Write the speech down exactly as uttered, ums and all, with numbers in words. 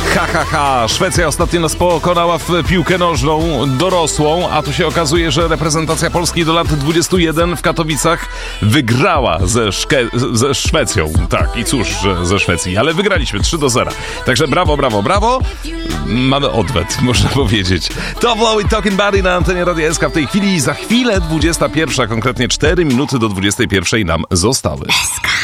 Ha, ha, ha. Szwecja ostatnio nas pokonała w piłkę nożną dorosłą, a tu się okazuje, że reprezentacja Polski do lat dwudziestu jeden w Katowicach wygrała ze, Szke- ze Szwecją. Tak, i cóż, że ze Szwecji, ale wygraliśmy trzy do zera. Także brawo, brawo, brawo. Mamy odwet, można powiedzieć. To Blow i Talking Buddy na antenie Radia S K w tej chwili. Za chwilę dwudziesta pierwsza, konkretnie cztery minuty do dwudziestej pierwszej nam zostały.